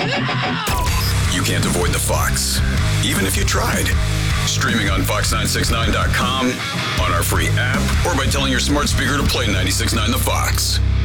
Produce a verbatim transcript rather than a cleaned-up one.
You can't avoid the Fox, even if you tried. Streaming on fox nine sixty-nine dot com, on our free app, or by telling your smart speaker to play ninety-six point nine The Fox.